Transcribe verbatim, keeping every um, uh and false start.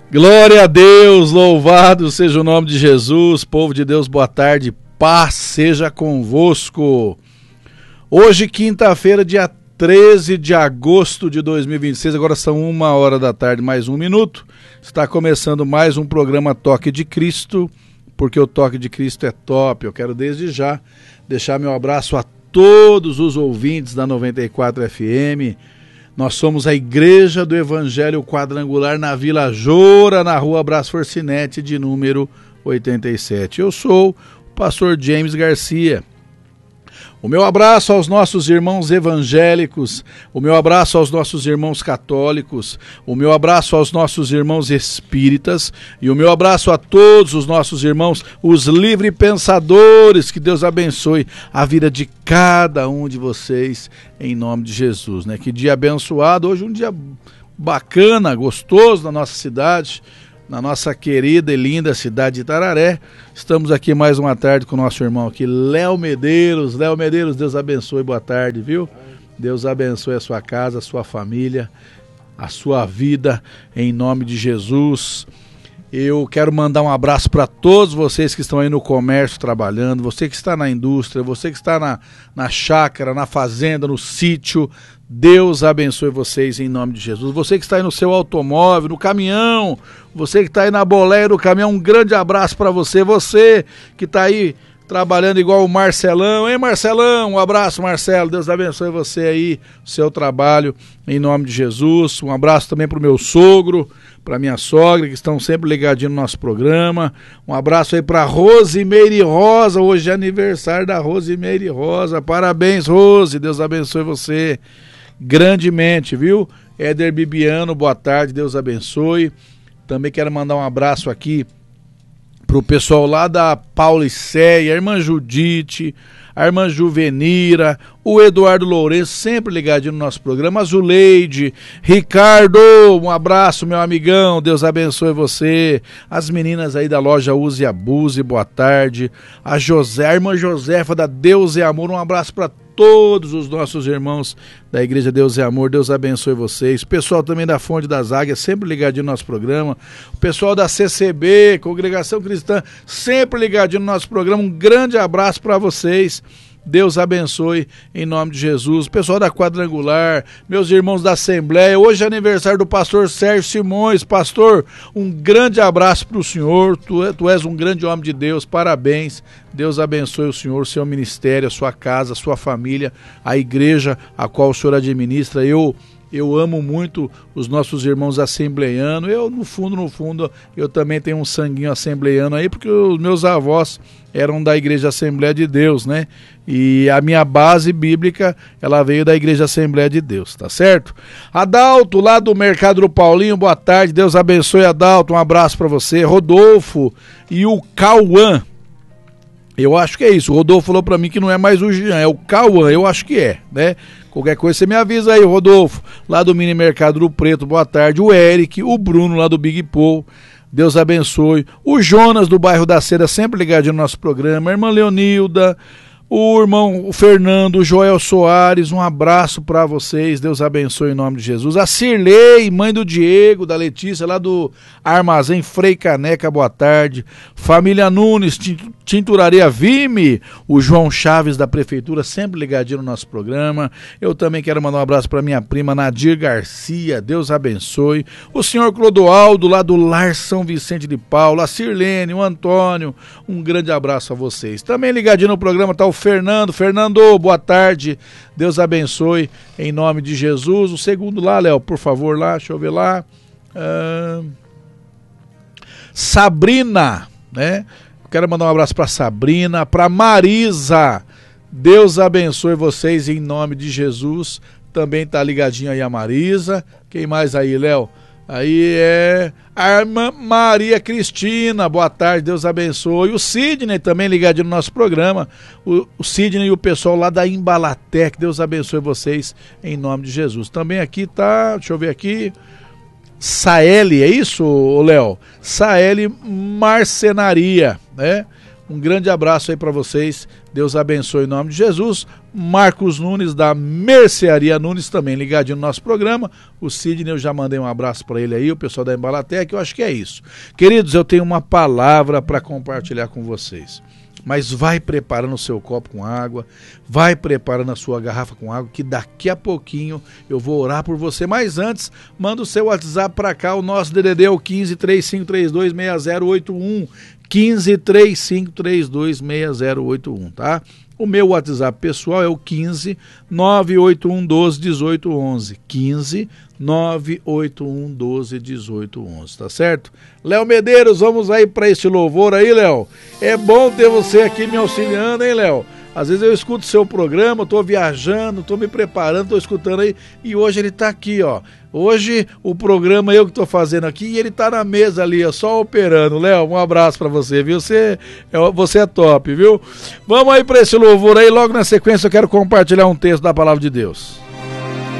Glória a Deus, louvado seja o nome de Jesus. Povo de Deus, boa tarde, paz seja convosco. Hoje, quinta-feira, dia treze de agosto de dois mil e vinte e seis, agora são uma hora da tarde, mais um minuto. Está começando mais um programa Toque de Cristo, porque o Toque de Cristo é top. Eu quero desde já deixar meu abraço a todos os ouvintes da noventa e quatro F M. Nós somos a Igreja do Evangelho Quadrangular na Vila Joura, na rua Brás Forcinete, de número oitenta e sete. Eu sou o pastor James Garcia. O meu abraço aos nossos irmãos evangélicos, o meu abraço aos nossos irmãos católicos, o meu abraço aos nossos irmãos espíritas e o meu abraço a todos os nossos irmãos, os livre pensadores. Que Deus abençoe a vida de cada um de vocês, em nome de Jesus, né? Que dia abençoado, hoje um dia bacana, gostoso na nossa cidade, na nossa querida e linda cidade de Itararé. Estamos aqui mais uma tarde com o nosso irmão aqui, Léo Medeiros. Léo Medeiros, Deus abençoe, boa tarde, viu? Deus abençoe a sua casa, a sua família, a sua vida, em nome de Jesus. Eu quero mandar um abraço para todos vocês que estão aí no comércio trabalhando, você que está na indústria, você que está na, na chácara, na fazenda, no sítio. Deus abençoe vocês em nome de Jesus. Você que está aí no seu automóvel, no caminhão, você que está aí na boleia do caminhão, um grande abraço para você. Você que está aí trabalhando igual o Marcelão, hein, Marcelão? Um abraço, Marcelo. Deus abençoe você aí, o seu trabalho, em nome de Jesus. Um abraço também para o meu sogro, para minha sogra, que estão sempre ligadinhos no nosso programa. Um abraço aí para Rosimeire Rosa, hoje é aniversário da Rosimeire Rosa. Parabéns, Rose, Deus abençoe você grandemente, viu? Éder Bibiano, boa tarde, Deus abençoe. Também quero mandar um abraço aqui pro pessoal lá da Paulicéia, a irmã Judite, a irmã Juvenira, o Eduardo Lourenço, sempre ligadinho no nosso programa, a Zuleide, Ricardo, um abraço, meu amigão, Deus abençoe você. As meninas aí da loja Use e Abuse, boa tarde. A José, a irmã Josefa da Deus e Amor, um abraço para todos os nossos irmãos da Igreja Deus e Amor, Deus abençoe vocês. O pessoal também da Fonte das Águias, sempre ligadinho no nosso programa. O pessoal da C C B, Congregação Cristã, sempre ligadinho no nosso programa. Um grande abraço para vocês. Deus abençoe em nome de Jesus. O pessoal da Quadrangular, meus irmãos da Assembleia, hoje é aniversário do pastor Sérgio Simões. Pastor, um grande abraço para o senhor, tu, tu és um grande homem de Deus, parabéns. Deus abençoe o senhor, o seu ministério, a sua casa, a sua família, a igreja a qual o senhor administra. Eu Eu amo muito os nossos irmãos assembleianos. Eu, no fundo, no fundo, eu também tenho um sanguinho assembleiano aí, porque os meus avós eram da Igreja Assembleia de Deus, né? E a minha base bíblica, ela veio da Igreja Assembleia de Deus, tá certo? Adalto, lá do Mercado do Paulinho, boa tarde, Deus abençoe, Adalto, um abraço pra você. Rodolfo e o Cauã, eu acho que é isso. O Rodolfo falou pra mim que não é mais o Jean, é o Cauã, eu acho que é, né? Qualquer coisa você me avisa aí, Rodolfo, lá do Mini Mercado do Preto, boa tarde. O Eric, o Bruno lá do Big Paul, Deus abençoe. O Jonas do bairro da Seda, sempre ligadinho no nosso programa. A irmã Leonilda, o irmão Fernando, o Joel Soares, um abraço para vocês, Deus abençoe em nome de Jesus. A Cirlei, mãe do Diego, da Letícia, lá do Armazém Frei Caneca, boa tarde. Família Nunes, Tinturaria Vime, o João Chaves da Prefeitura, sempre ligadinho no nosso programa. Eu também quero mandar um abraço para minha prima Nadir Garcia, Deus abençoe. O senhor Clodoaldo, lá do Lar São Vicente de Paula, a Sirlene, o Antônio, um grande abraço a vocês. Também ligadinho no programa tá o Fernando, Fernando, boa tarde, Deus abençoe em nome de Jesus. O segundo lá, Léo, por favor, lá, deixa eu ver lá. Ah, Sabrina, né? Quero mandar um abraço para Sabrina, para Marisa, Deus abençoe vocês em nome de Jesus. Também tá ligadinho aí a Marisa. Quem mais aí, Léo? Aí é a irmã Maria Cristina, boa tarde, Deus abençoe. O Sidney também ligadinho no nosso programa, o, o Sidney e o pessoal lá da Embalatec, Deus abençoe vocês em nome de Jesus. Também aqui tá, deixa eu ver aqui, Saeli, é isso, Léo? Saeli Marcenaria, né? Um grande abraço aí para vocês. Deus abençoe em nome de Jesus. Marcos Nunes, da Mercearia Nunes, também ligadinho no nosso programa. O Sidney, eu já mandei um abraço para ele aí, o pessoal da Embalatec, eu acho que é isso. Queridos, eu tenho uma palavra para compartilhar com vocês. Mas vai preparando o seu copo com água, vai preparando a sua garrafa com água, que daqui a pouquinho eu vou orar por você. Mas antes, manda o seu WhatsApp para cá, o nosso D D D é o quinze, três cinco três dois, seis zero oito um, quinze, três cinco três dois, seis zero oito um, tá? O meu WhatsApp pessoal é o quinze, nove oito um, doze, dezoito, onze, quinze, nove oito um, doze, dezoito, onze, tá certo? Léo Medeiros, vamos aí para este louvor aí, Léo. É bom ter você aqui me auxiliando, hein, Léo? Às vezes eu escuto o seu programa, estou viajando, estou me preparando, estou escutando aí, e hoje ele está aqui, ó. Hoje o programa eu que estou fazendo aqui e ele está na mesa ali, ó, só operando. Léo, um abraço para você, viu? Você é, você é top, viu? Vamos aí para esse louvor aí, logo na sequência eu quero compartilhar um texto da Palavra de Deus.